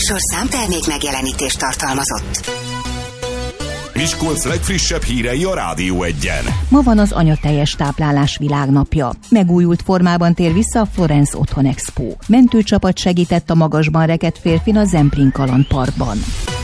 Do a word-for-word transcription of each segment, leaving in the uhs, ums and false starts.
műsorszám termék megjelenítést tartalmazott. Miskolc legfrissebb hírei a Rádió Egyen. Ma van az anyatejes táplálás világnapja. Megújult formában tér vissza a Florence Otthon Expo. Mentőcsapat segített a magasban rekedt férfin a Zemplén kalandparkban.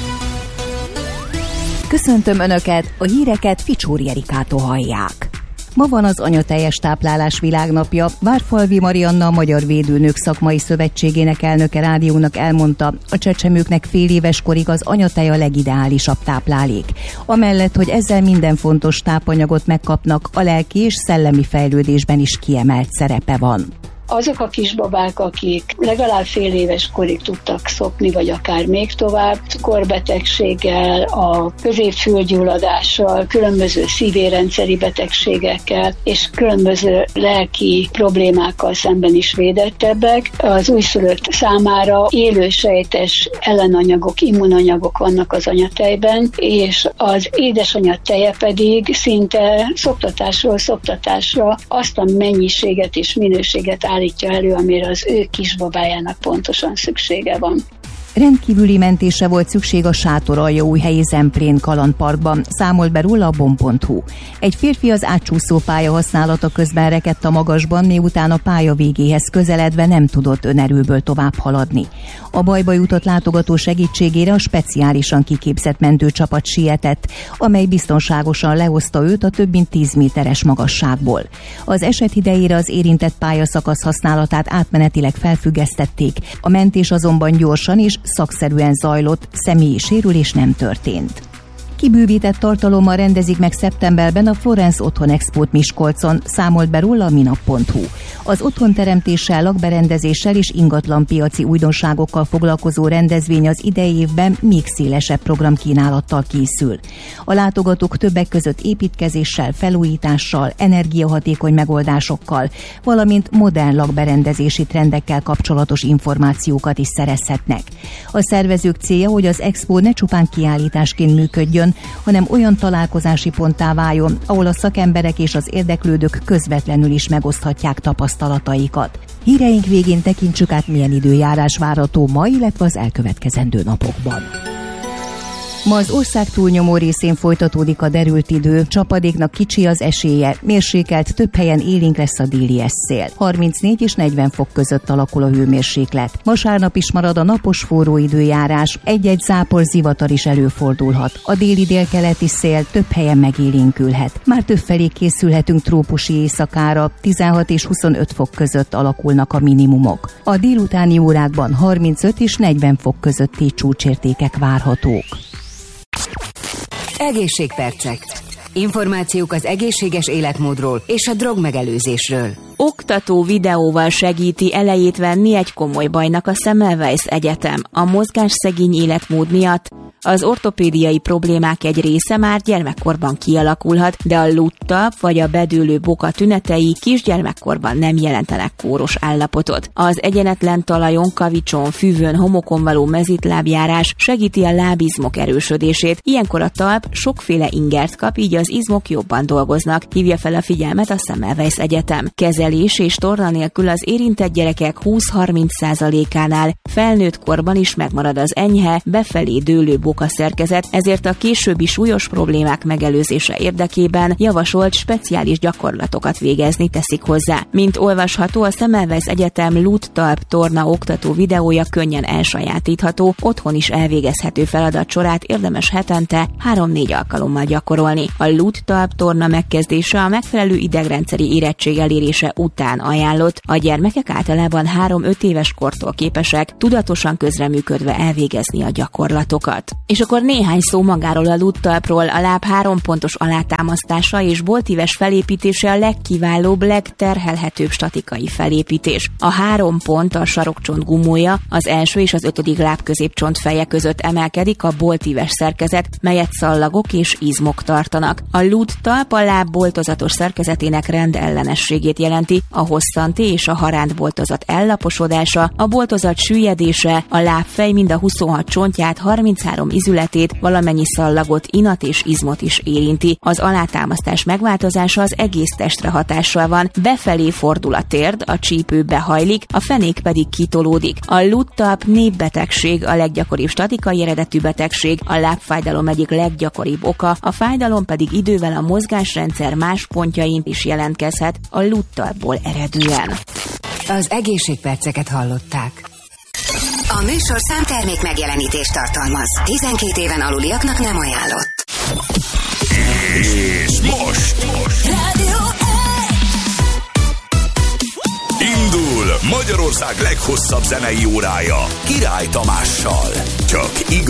Köszöntöm Önöket, a híreket Ficsóri Erikától hallják. Ma van az anyatejes táplálás világnapja. Várfalvi Marianna, a Magyar Védőnők Szakmai Szövetségének elnöke rádiónak elmondta, a csecsemőknek fél éves korig az anyatej a legideálisabb táplálék. Amellett, hogy ezzel minden fontos tápanyagot megkapnak, a lelki és szellemi fejlődésben is kiemelt szerepe van. Azok a kisbabák, akik legalább fél éves korig tudtak szopni, vagy akár még tovább, cukorbetegséggel, a középfülgyulladással, különböző szívérendszeri betegségekkel és különböző lelki problémákkal szemben is védettebbek. Az újszülött számára élősejtes ellenanyagok, immunanyagok vannak az anyatejben, és az édesanyja teje pedig szinte szoptatásról szoptatásra azt a mennyiséget és minőséget áll állítja elő, amire az ő kisbabájának pontosan szüksége van. Rendkívüli mentésre volt szükség a Sátoraljaújhelyi Zemplén kalandparkban, számolt be róla a bomb pont hu. Egy férfi az átcsúszó pálya használata közben rekedt a magasban, miután a pálya végéhez közeledve nem tudott önerőből tovább haladni. A bajba jutott látogató segítségére a speciálisan kiképzett mentőcsapat sietett, amely biztonságosan lehozta őt a több mint tíz méteres magasságból. Az eset idejére az érintett pályaszakasz használatát átmenetileg felfüggesztették, a mentés azonban gyorsan és szakszerűen zajlott, személyi sérülés nem történt. Kibővített tartalommal rendezik meg szeptemberben a Florence Otthon Expót Miskolcon, számolt be róla a minap pont hu. Az otthonteremtéssel, lakberendezéssel és ingatlanpiaci újdonságokkal foglalkozó rendezvény az idei évben még szélesebb programkínálattal készül. A látogatók többek között építkezéssel, felújítással, energiahatékony megoldásokkal, valamint modern lakberendezési trendekkel kapcsolatos információkat is szerezhetnek. A szervezők célja, hogy az Expo ne csupán kiállításként működjön, hanem olyan találkozási ponttá váljon, ahol a szakemberek és az érdeklődők közvetlenül is megoszthatják tapasztalataikat. Híreink végén tekintsük át, milyen időjárás várható ma, illetve az elkövetkezendő napokban. Ma az ország túlnyomó részén folytatódik a derült idő, csapadéknak kicsi az esélye, mérsékelt, több helyen élénk lesz a déli esszél. harmincnégy és negyven fok között alakul a hőmérséklet. Vasárnap is marad a napos forró időjárás, egy-egy zápor zivatar is előfordulhat. A déli délkeleti szél több helyen megélénkülhet. Már többfelé készülhetünk trópusi éjszakára, tizenhat és huszonöt fok között alakulnak a minimumok. A délutáni órákban harmincöt és negyven fok közötti csúcsértékek várhatók. Egészségpercek. Információk az egészséges életmódról és a drogmegelőzésről. Oktató videóval segíti elejét venni egy komoly bajnak a Semmelweis Egyetem a mozgásszegény életmód miatt. Az ortopédiai problémák egy része már gyermekkorban kialakulhat, de a lúttalp vagy a bedőlő boka tünetei kisgyermekkorban nem jelentenek kóros állapotot. Az egyenetlen talajon, kavicson, füvön, homokon való mezitlábjárás segíti a lábizmok erősödését. Ilyenkor a talp sokféle ingert kap, így az izmok jobban dolgoznak, hívja fel a figyelmet a Semmelweis Egyetem. Kezelés és torna nélkül az érintett gyerekek húsz-harminc százalékánál felnőtt korban is megmarad az enyhe, befelé dőlő boka szerkezet, ezért a későbbi súlyos problémák megelőzése érdekében javasolt speciális gyakorlatokat végezni, teszik hozzá. Mint olvasható, a Semmelweis Egyetem lúttalp torna oktató videója könnyen elsajátítható, otthon is elvégezhető feladatsorát érdemes hetente három-négy alkalommal gyakorolni. A lúttalp torna megkezdése a megfelelő idegrendszeri érettség elérése után ajánlott. A gyermekek általában három-öt éves kortól képesek tudatosan közreműködve elvégezni a gyakorlatokat. És akkor néhány szó magáról a lúttalpról. A láb három pontos alátámasztása és boltíves felépítése a legkiválóbb, legterhelhetőbb statikai felépítés. A három pont a sarokcsont gumója, az első és az ötödik lábközépcsont feje között emelkedik a boltíves szerkezet, melyet szallagok és izmok tartanak. A lúttalp a láb boltozatos szerkezetének rendellenességét jelenti, a hosszanti és a haránt boltozat ellaposodása, a boltozat süllyedése, a lábfej mind a huszonhat csontját harminchárom ízületét, valamennyi szallagot, inat és izmot is érinti. Az alátámasztás megváltozása az egész testre hatással van, befelé fordul a térd, a csípő behajlik, a fenék pedig kitolódik. A luttap népbetegség, a leggyakoribb statikai eredetű betegség, a lábfájdalom egyik leggyakoribb oka, a fájdalom pedig idővel a mozgásrendszer más pontjain is jelentkezhet a luttapból eredően. Az egészségperceket hallották. A műsor számtermék megjelenítést tartalmaz. tizenkét éven aluliaknak nem ajánlott. És most, most. Rádió indul Magyarország leghosszabb zenei órája Király Tamással. Csak igaz.